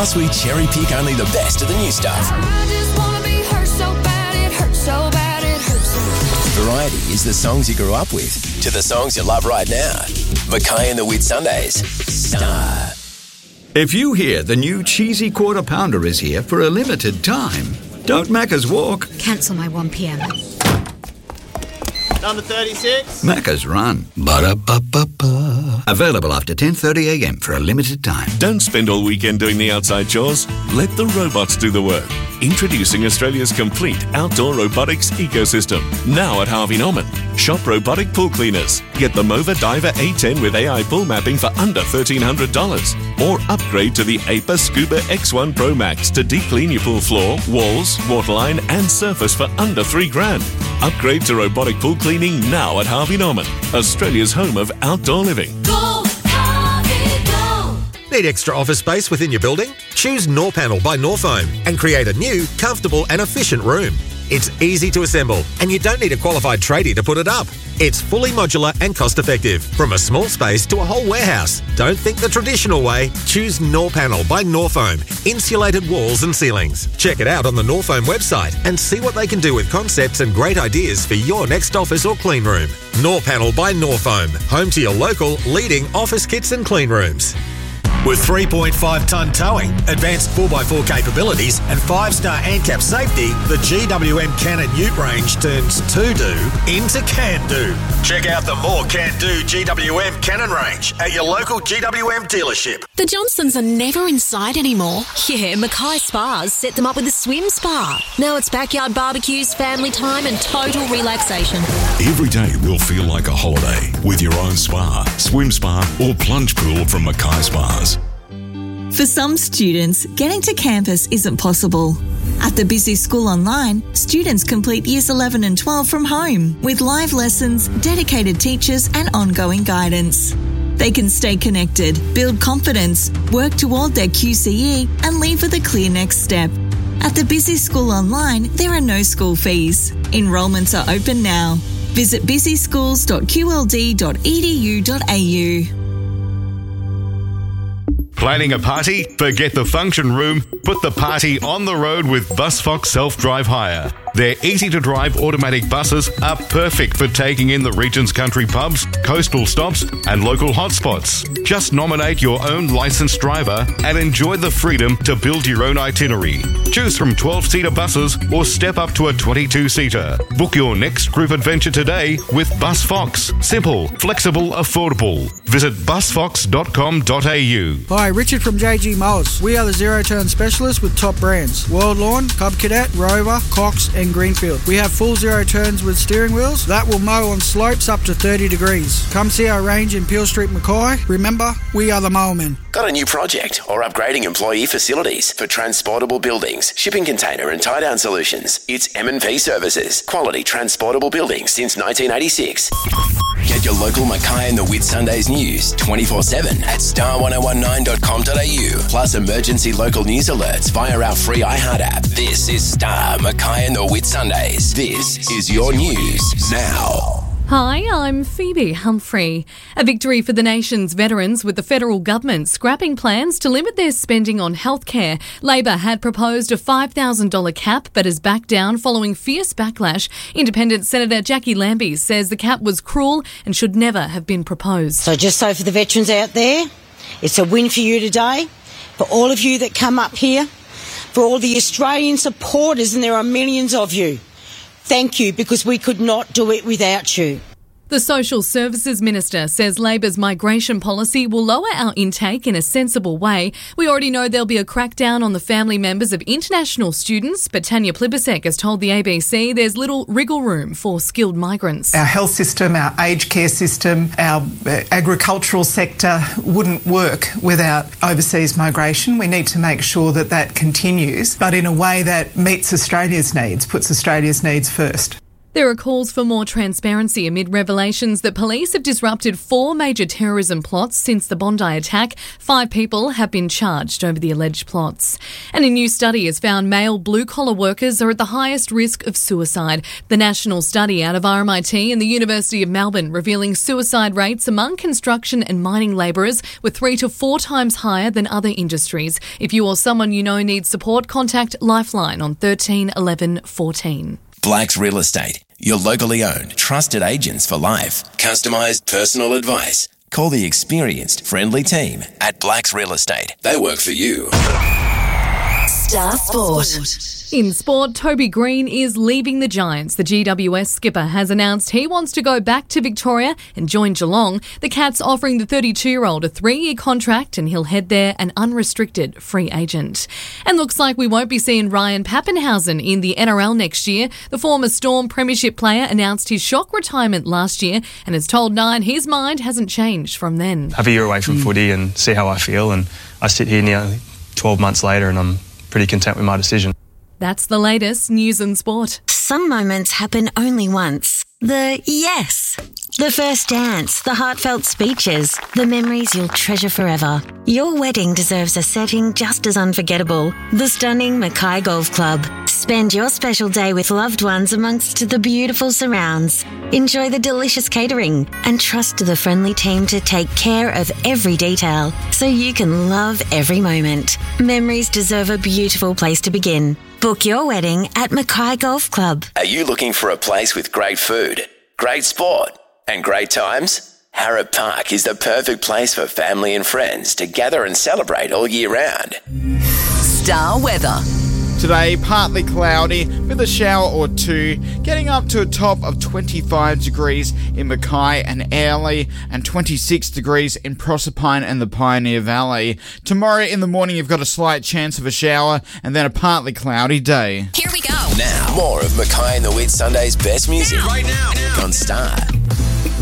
Plus, we cherry pick only the best of the new stuff. I just wanna be hurt so bad, it hurts so bad, it hurts so bad. Variety is the songs you grew up with to the songs you love right now. Mackay and the Wit Sundays. Star. If you hear the new cheesy quarter pounder is here for a limited time, don't Macca's walk. Cancel my 1 p.m. Number 36. Macca's run. Ba-da-ba-ba-ba. Available after 10:30 a.m. for a limited time. Don't spend all weekend doing the outside chores. Let the robots do the work. Introducing Australia's complete outdoor robotics ecosystem. Now at Harvey Norman. Shop robotic pool cleaners. Get the Mova Diver A10 with AI pool mapping for under $1,300. Or upgrade to the APA Scuba X1 Pro Max to deep clean your pool floor, walls, waterline and surface for under $3,000. Upgrade to robotic pool cleaning now at Harvey Norman. Australia's home of outdoor living. Go, Harvey, go! Need extra office space within your building? Choose Norpanel by Norfoam and create a new, comfortable and efficient room. It's easy to assemble and you don't need a qualified tradie to put it up. It's fully modular and cost-effective. From a small space to a whole warehouse. Don't think the traditional way. Choose Norpanel by Norfoam. Insulated walls and ceilings. Check it out on the Norfoam website and see what they can do with concepts and great ideas for your next office or clean room. Norpanel by Norfoam. Home to your local leading office kits and clean rooms. With 3.5-tonne towing, advanced 4x4 capabilities and 5-star ANCAP safety, the GWM Cannon Ute range turns to-do into can-do. Check out the more can-do GWM Cannon range at your local GWM dealership. The Johnsons are never inside anymore. Yeah, Mackay Spas set them up with a swim spa. Now it's backyard barbecues, family time and total relaxation. Every day will feel like a holiday with your own spa, swim spa or plunge pool from Mackay Spas. For some students, getting to campus isn't possible. At the Busy School Online, students complete Years 11 and 12 from home with live lessons, dedicated teachers and ongoing guidance. They can stay connected, build confidence, work toward their QCE and leave with a clear next step. At the Busy School Online, there are no school fees. Enrolments are open now. Visit busyschools.qld.edu.au. Planning a party? Forget the function room. Put the party on the road with BusFox Self-Drive Hire. Their easy-to-drive automatic buses are perfect for taking in the region's country pubs, coastal stops and local hotspots. Just nominate your own licensed driver and enjoy the freedom to build your own itinerary. Choose from 12-seater buses or step up to a 22-seater. Book your next group adventure today with BusFox. Simple, flexible, affordable. Visit busfox.com.au. Hi, Richard from JG Mowers. We are the zero-turn specialists with top brands. World Lawn, Cub Cadet, Rover, Cox and Greenfield. We have full zero turns with steering wheels that will mow on slopes up to 30 degrees. Come see our range in Peel Street, Mackay. Remember, we are the Mowermen. Got a new project or upgrading employee facilities for transportable buildings, shipping container and tie-down solutions? It's M&P Services. Quality transportable buildings since 1986. Get your local Mackay and the Wit Sundays news 24/7 at star1019.com.au. Plus emergency local news alerts via our free iHeart app. This is Star Mackay and the Wit Sundays. This is your news now. Hi, I'm Phoebe Humphrey. A victory for the nation's veterans with the federal government scrapping plans to limit their spending on healthcare. Labor had proposed a $5,000 cap but has backed down following fierce backlash. Independent Senator Jackie Lambie says the cap was cruel and should never have been proposed. So just so for the veterans out there, it's a win for you today, for all of you that come up here, for all the Australian supporters, and there are millions of you. Thank you, because we could not do it without you. The Social Services Minister says Labor's migration policy will lower our intake in a sensible way. We already know there'll be a crackdown on the family members of international students, but Tanya Plibersek has told the ABC there's little wriggle room for skilled migrants. Our health system, our aged care system, our agricultural sector wouldn't work without overseas migration. We need to make sure that that continues, but in a way that meets Australia's needs, puts Australia's needs first. There are calls for more transparency amid revelations that police have disrupted 4 major terrorism plots since the Bondi attack. 5 people have been charged over the alleged plots. And a new study has found male blue-collar workers are at the highest risk of suicide. The national study out of RMIT and the University of Melbourne revealing suicide rates among construction and mining labourers were 3 to 4 times higher than other industries. If you or someone you know needs support, contact Lifeline on 13 11 14. Blacks Real Estate, your locally owned, trusted agents for life. Customised personal advice. Call the experienced, friendly team at Blacks Real Estate. They work for you. Star Sport. In sport, Toby Green is leaving the Giants. The GWS skipper has announced he wants to go back to Victoria and join Geelong. The Cats offering the 32-year-old a 3-year contract and he'll head there an unrestricted free agent. And looks like we won't be seeing Ryan Pappenhausen in the NRL next year. The former Storm premiership player announced his shock retirement last year and has told Nine his mind hasn't changed from then. Have a year away from footy and see how I feel, and I sit here nearly 12 months later and I'm pretty content with my decision. That's the latest news and sport. Some moments happen only once. The yes. The first dance, the heartfelt speeches, the memories you'll treasure forever. Your wedding deserves a setting just as unforgettable. The stunning Mackay Golf Club. Spend your special day with loved ones amongst the beautiful surrounds. Enjoy the delicious catering and trust the friendly team to take care of every detail so you can love every moment. Memories deserve a beautiful place to begin. Book your wedding at Mackay Golf Club. Are you looking for a place with great food, great sport, and great times? Harrop Park is the perfect place for family and friends to gather and celebrate all year round. Star weather. Today, partly cloudy with a shower or 2, getting up to a top of 25 degrees in Mackay and Airlie and 26 degrees in Proserpine and the Pioneer Valley. Tomorrow in the morning, you've got a slight chance of a shower and then a partly cloudy day. Here we go. Now, more of Mackay and the Wheat Sunday's best music right now on Star.